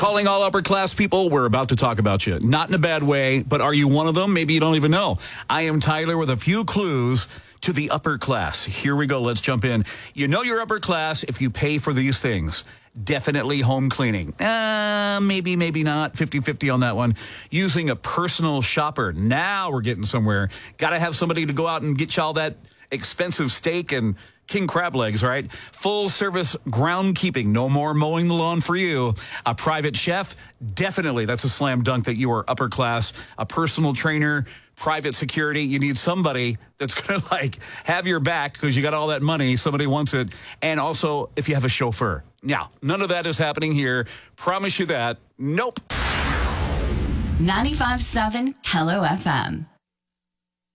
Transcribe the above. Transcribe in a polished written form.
Calling all upper class people, we're about to talk about you. Not in a bad way, but are you one of them? Maybe you don't even know. I am Tyler with a few clues to the upper class. Here we go. Let's jump in. You know you're upper class if you pay for these things. Definitely home cleaning. Maybe not. 50-50 on that one. Using a personal shopper. Now we're getting somewhere. Got to have somebody to go out and get you all that expensive steak and king crab legs, right? Full service groundkeeping. No more mowing the lawn for you. A private chef. Definitely. That's a slam dunk that you are upper class. A personal trainer. Private security. You need somebody that's going to have your back because you got all that money. Somebody wants it. And also if you have a chauffeur. Now, none of that is happening here. Promise you that. Nope. 95.7 Hello FM.